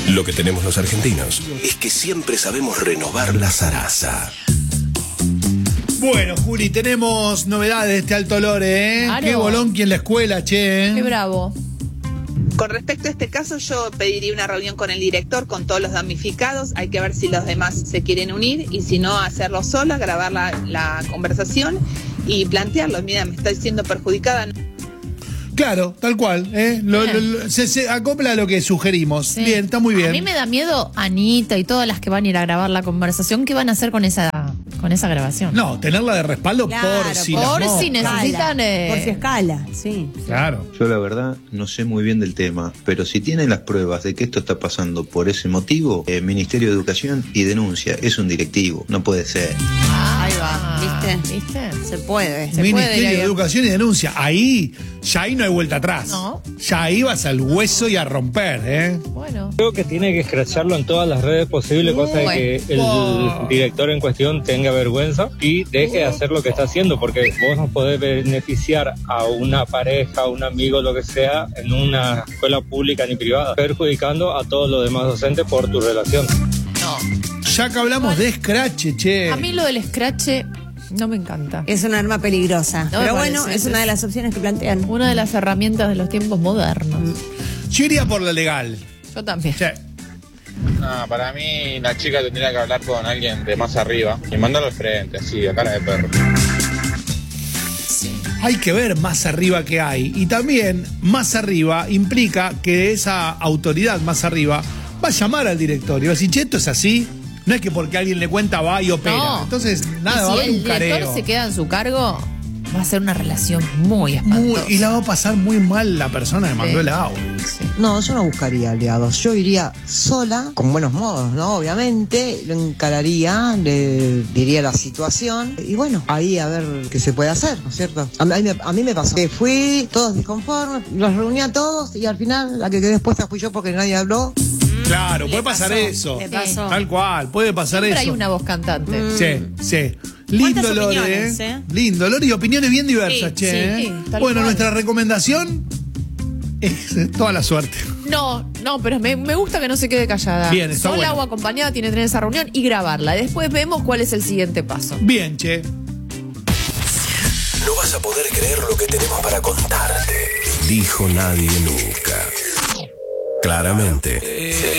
Lo que tenemos los argentinos es que siempre sabemos renovar la zaraza. Bueno, Juli, tenemos novedades de este Alto Lore, ¿eh? Claro. Qué bolonqui en la escuela, che. Qué bravo. Con respecto a este caso, yo pediría una reunión con el director, con todos los damnificados. Hay que ver si los demás se quieren unir y si no, hacerlo sola, grabar la conversación y plantearlo. Mira, me estoy siendo perjudicada. Claro, tal cual, ¿eh? Se acopla a lo que sugerimos. Sí. Bien, está muy bien. A mí me da miedo Anita y todas las que van a ir a grabar la conversación. ¿Qué van a hacer con esa grabación? No, tenerla de respaldo Claro, por si por las si moscas. necesitan. Por si escala, sí. Claro. Yo la verdad no sé muy bien del tema, pero si tienen las pruebas de que esto está pasando por ese motivo, Ministerio de Educación y denuncia, es un directivo, no puede ser. Ahí va, ¿viste? ¿Viste? Se puede. Se Ministerio puede ir de ahí. Educación y denuncia. Ahí no hay vuelta atrás. No. Ya ahí vas al hueso y a romper, ¿eh? Bueno. Creo que tiene que escracharlo en todas las redes posibles, cosa de que el director en cuestión tenga vergüenza y deje de hacer lo que está haciendo, porque vos no podés beneficiar a una pareja, a un amigo, lo que sea, en una escuela pública ni privada, perjudicando a todos los demás docentes por tu relación. No. Ya que hablamos de scratch, che. A mí lo del scratch no me encanta. Es un arma peligrosa. No me Pero parece, bueno, es una de las opciones que plantean. Una de las herramientas de los tiempos modernos. Yo iría por la legal. Yo también. Che. No, para mí la chica tendría que hablar con alguien de más arriba y mandarlo al frente, así, a cara de perro. Hay que ver más arriba que hay. Y también más arriba implica que esa autoridad más arriba va a llamar al directorio. Va a decir, che, esto es así. No es que porque alguien le cuenta va y opera. No. Entonces, nada, Y va a si haber el un careo. director se queda en su cargo, va a ser una relación muy espantosa. Y la va a pasar muy mal la persona que mandó Sí. el audio. Sí. No, yo no buscaría aliados. Yo iría sola, con buenos modos, ¿no? Obviamente, lo encararía, le diría la situación y bueno, ahí a ver qué se puede hacer, ¿no es cierto? A mí me pasó que fui, todos disconformes, los reuní a todos y al final la que quedé expuesta fui yo porque nadie habló. Claro, Le puede pasar pasó, eso. le pasó. Tal cual, puede pasar Siempre eso. hay una voz cantante. Sí. Lindo, ¿Cuántas Lore, opiniones, eh? Lindo, Lore, y opiniones bien diversas, Sí, che. sí, ¿eh? tal Bueno, cual. nuestra recomendación es toda la suerte. No, pero me gusta que no se quede callada. Bien, está Sola bueno. o acompañada tiene que tener esa reunión y grabarla. Después vemos cuál es el siguiente paso. Bien, che. No vas a poder creer lo que tenemos para contarte. Dijo nadie nunca. Claramente.